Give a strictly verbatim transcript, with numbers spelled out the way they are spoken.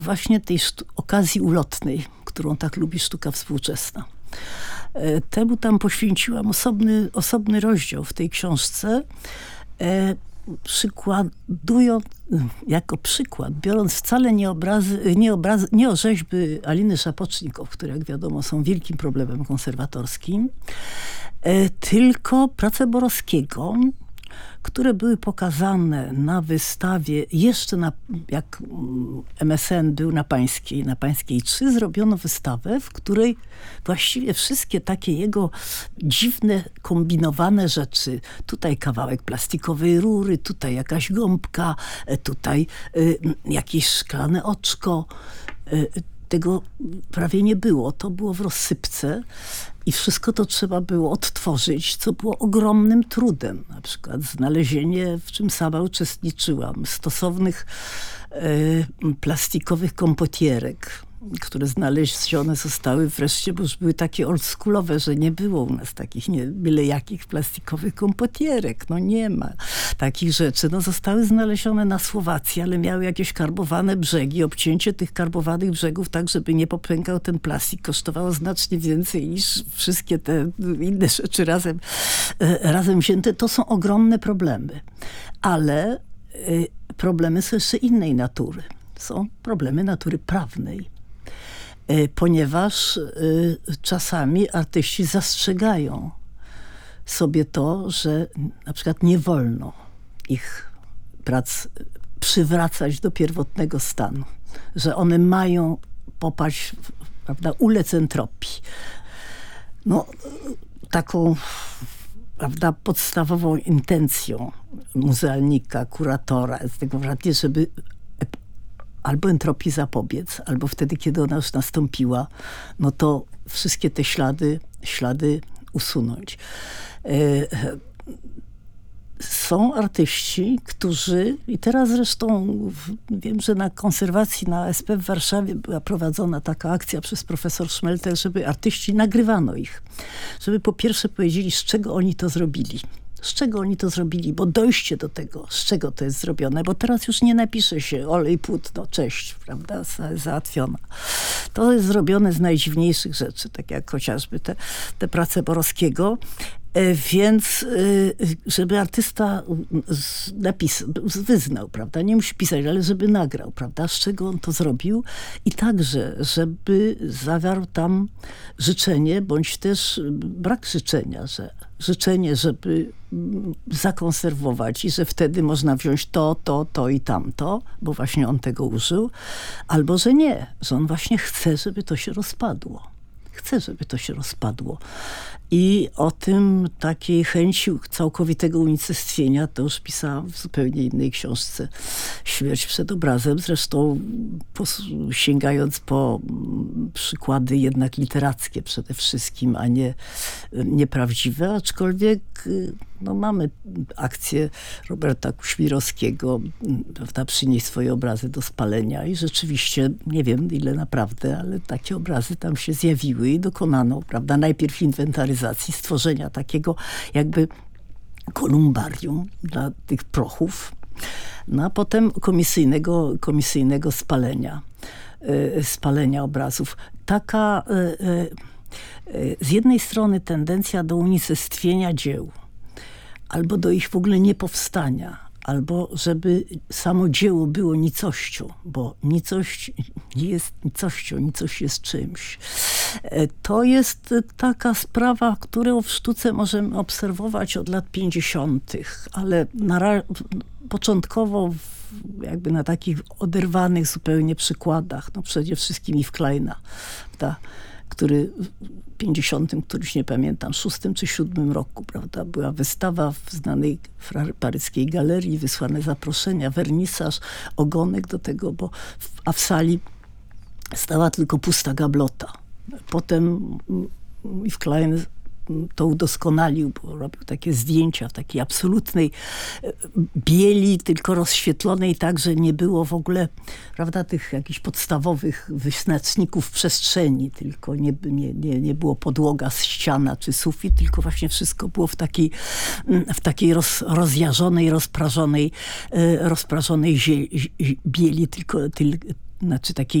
właśnie tej sztu- okazji ulotnej, którą tak lubi sztuka współczesna. E, Temu tam poświęciłam osobny, osobny rozdział w tej książce, e, przykładując, jako przykład, biorąc wcale nie obrazy, nie obrazy, nie o rzeźby Aliny Szapocznikow, które jak wiadomo są wielkim problemem konserwatorskim, e, tylko prace Borowskiego, które były pokazane na wystawie jeszcze na, jak M S N był na Pańskiej, na Pańskiej trzy, zrobiono wystawę, w której właściwie wszystkie takie jego dziwne, kombinowane rzeczy, tutaj kawałek plastikowej rury, tutaj jakaś gąbka, tutaj y, jakieś szklane oczko, y, tego prawie nie było. To było w rozsypce i wszystko to trzeba było odtworzyć, co było ogromnym trudem. Na przykład znalezienie, w czym sama uczestniczyłam, stosownych e, plastikowych kompotierek, które znalezione zostały wreszcie, bo już były takie oldschoolowe, że nie było u nas takich nie, byle jakich plastikowych kompotierek. No nie ma takich rzeczy. No zostały znalezione na Słowacji, ale miały jakieś karbowane brzegi. Obcięcie tych karbowanych brzegów tak, żeby nie popękał ten plastik, kosztowało znacznie więcej niż wszystkie te inne rzeczy razem, razem wzięte. To są ogromne problemy. Ale problemy są jeszcze innej natury. Są problemy natury prawnej. Ponieważ y, czasami artyści zastrzegają sobie to, że na przykład nie wolno ich prac przywracać do pierwotnego stanu, że one mają popaść, prawda, ulec entropii. No, taką, prawda, podstawową intencją muzealnika, kuratora jest tego właśnie, żeby albo entropii zapobiec, albo wtedy, kiedy ona już nastąpiła, no to wszystkie te ślady, ślady usunąć. E, są artyści, którzy, i teraz zresztą wiem, że na konserwacji na S P w Warszawie była prowadzona taka akcja przez profesor Szmelter, żeby artyści, nagrywano ich, żeby po pierwsze powiedzieli, z czego oni to zrobili. Z czego oni to zrobili, bo dojście do tego, z czego to jest zrobione, bo teraz już nie napisze się olej, płótno, cześć, prawda, załatwiona. To jest zrobione z najdziwniejszych rzeczy, tak jak chociażby te, te prace Borowskiego. Więc żeby artysta napisał, wyznał, prawda, nie musi pisać, ale żeby nagrał, prawda, z czego on to zrobił i także, żeby zawarł tam życzenie, bądź też brak życzenia, że życzenie, żeby zakonserwować i że wtedy można wziąć to, to, to i tamto, bo właśnie on tego użył, albo że nie, że on właśnie chce, żeby to się rozpadło. Chce, żeby to się rozpadło. I o tym takiej chęci całkowitego unicestwienia to już pisałam w zupełnie innej książce Śmierć przed obrazem. Zresztą sięgając po przykłady jednak literackie przede wszystkim, a nie nieprawdziwe. Aczkolwiek no, mamy akcję Roberta Kuśmirowskiego, prawda, przynieść swoje obrazy do spalenia i rzeczywiście, nie wiem ile naprawdę, ale takie obrazy tam się zjawiły i dokonano, prawda, najpierw inwentaryzacji, stworzenia takiego jakby kolumbarium dla tych prochów, no a potem komisyjnego, komisyjnego spalenia, yy, spalenia obrazów. Taka yy, yy, z jednej strony tendencja do unicestwienia dzieł, albo do ich w ogóle niepowstania, albo żeby samo dzieło było nicością, bo nicość nie jest nicością, nicość jest czymś. To jest taka sprawa, którą w sztuce możemy obserwować od lat pięćdziesiątych, ale na ra- początkowo w, jakby na takich oderwanych zupełnie przykładach, no przede wszystkim Yves Kleina, prawda, który w pięćdziesiątym, któryś nie pamiętam, szóstym czy siódmym roku, prawda, była wystawa w znanej paryskiej galerii, wysłane zaproszenia, wernisaż, ogonek do tego, bo w, a w sali stała tylko pusta gablota. Potem Yves Klein to udoskonalił, bo robił takie zdjęcia w takiej absolutnej bieli, tylko rozświetlonej tak, że nie było w ogóle, prawda, tych jakichś podstawowych wyznaczników przestrzeni, tylko nie, nie, nie, nie było podłoga, ściana czy sufit, tylko właśnie wszystko było w takiej, w takiej roz, rozjarzonej, rozprażonej, rozprażonej zie, bieli, tylko, tylko znaczy takiej